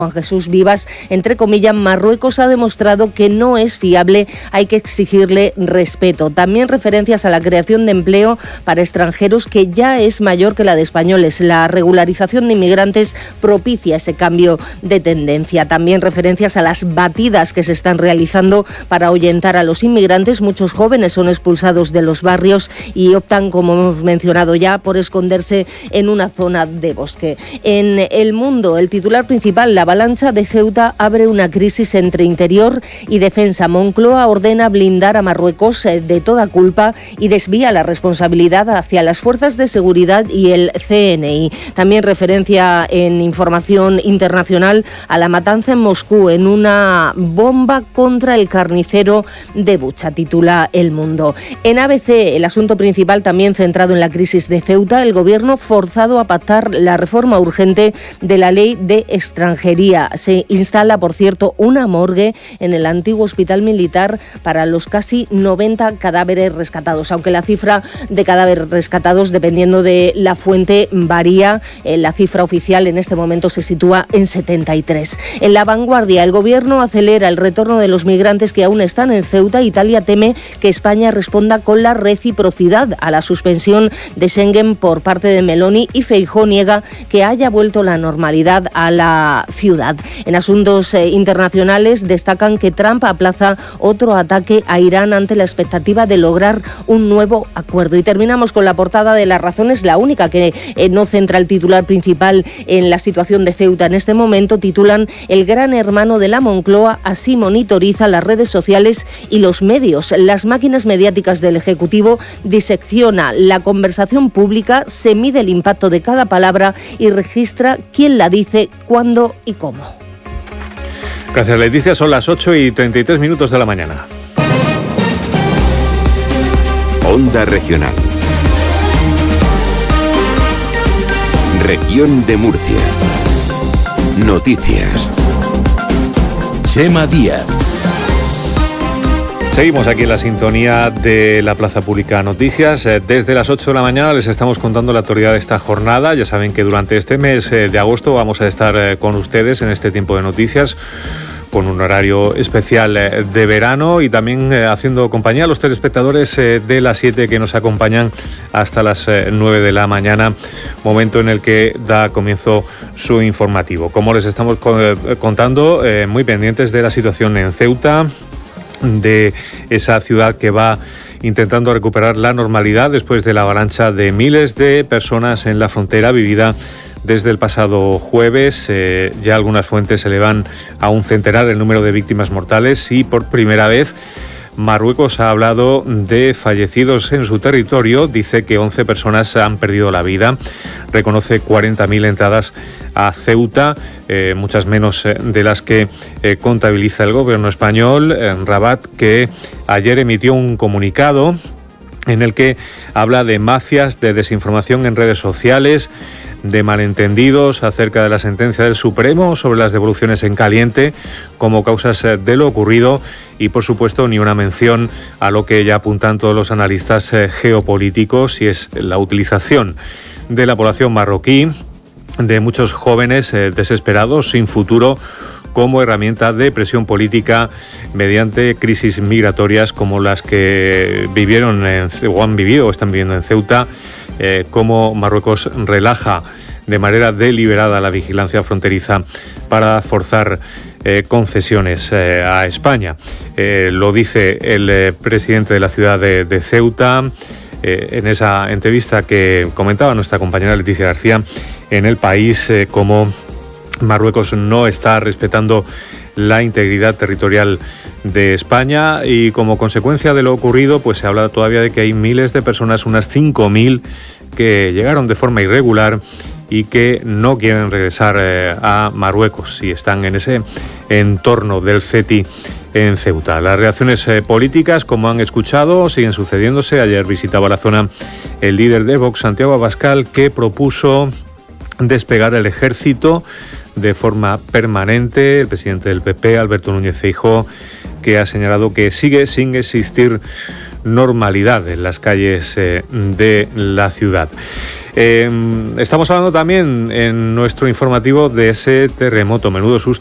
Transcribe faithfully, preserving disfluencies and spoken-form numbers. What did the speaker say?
Juan Jesús Vivas, entre comillas, Marruecos ha demostrado que no es fiable, hay que exigirle respeto. También referencias a la creación de empleo para extranjeros que ya es mayor que la de españoles. La regularización de inmigrantes propicia ese cambio de tendencia. También referencias a las batidas que se están realizando para ahuyentar a los inmigrantes. Muchos jóvenes son expulsados de los barrios y optan, como hemos mencionado ya, por esconderse en una zona de bosque. En El Mundo, el titular principal, la avalancha de Ceuta abre una crisis entre interior y defensa. Moncloa ordena blindar a Marruecos de toda culpa y desvía la responsabilidad hacia las fuerzas de seguridad y el C N I. También referencia en información internacional a la matanza en Moscú en una bomba contra el carnicero de Bucha, titula El Mundo. En A B C, el asunto principal también centrado en la crisis de Ceuta, el gobierno forzado a pactar la reforma urgente de la ley de extranjería. Se instala, por cierto, una morgue en el antiguo hospital militar para los casi noventa cadáveres rescatados, aunque la cifra de cadáveres rescatados, dependiendo de la fuente, varía. La cifra oficial en este momento se sitúa en setenta y tres. En La Vanguardia, el gobierno acelera el retorno de los migrantes que aún están en Ceuta. Italia teme que España responda con la reciprocidad a la suspensión de Schengen por parte de Meloni, y Feijóo niega que haya vuelto la normalidad a la ciudad. En asuntos eh, internacionales destacan que Trump aplaza otro ataque a Irán ante la expectativa de lograr un nuevo acuerdo. Y terminamos con la portada de La Razón, es la única que eh, no centra el titular principal en la situación de Ceuta en este momento. Titulan: el gran hermano de la Moncloa así monitoriza las redes sociales y los medios. Las máquinas mediáticas del Ejecutivo disecciona la conversación pública, se mide el impacto de cada palabra y registra quién la dice, cuándo y cómo. Gracias, Leticia. Son las ocho y treinta y tres minutos de la mañana. Onda Regional. Región de Murcia. Noticias. Chema Díaz. Seguimos aquí en la sintonía de la Plaza Pública Noticias. Desde las ocho de la mañana les estamos contando la actualidad de esta jornada. Ya saben que durante este mes de agosto vamos a estar con ustedes en este tiempo de noticias, con un horario especial de verano, y también haciendo compañía a los telespectadores de las siete que nos acompañan hasta las nueve de la mañana, momento en el que da comienzo su informativo. Como les estamos contando, muy pendientes de la situación en Ceuta, de esa ciudad que va intentando recuperar la normalidad después de la avalancha de miles de personas en la frontera vivida desde el pasado jueves. Eh, ya algunas fuentes elevan a un centenar el número de víctimas mortales, y por primera vez Marruecos ha hablado de fallecidos en su territorio. Dice que once personas han perdido la vida. Reconoce cuarenta mil entradas a Ceuta, eh, muchas menos de las que eh, contabiliza el gobierno español. En Rabat, que ayer emitió un comunicado en el que habla de mafias de desinformación en redes sociales, de malentendidos acerca de la sentencia del Supremo sobre las devoluciones en caliente como causas de lo ocurrido, y por supuesto ni una mención a lo que ya apuntan todos los analistas geopolíticos, y es la utilización de la población marroquí, de muchos jóvenes eh, desesperados, sin futuro, como herramienta de presión política mediante crisis migratorias como las que vivieron en, o han vivido o están viviendo en Ceuta, eh, como Marruecos relaja de manera deliberada la vigilancia fronteriza para forzar eh, concesiones eh, a España. Eh, lo dice el eh, presidente de la ciudad de, de Ceuta, Eh, en esa entrevista que comentaba nuestra compañera Leticia García en El País, eh, como Marruecos no está respetando la integridad territorial de España, y como consecuencia de lo ocurrido, pues se habla todavía de que hay miles de personas, unas cinco mil, que llegaron de forma irregular y que no quieren regresar eh, a Marruecos, y están en ese entorno del CETI en Ceuta. Las reacciones eh, políticas, como han escuchado, siguen sucediéndose. Ayer visitaba la zona el líder de Vox, Santiago Abascal, que propuso despegar el ejército de forma permanente. El presidente del P P, Alberto Núñez Feijóo, que ha señalado que sigue sin existir normalidad en las calles eh, de la ciudad. Eh, estamos hablando también en nuestro informativo de ese terremoto, menudo susto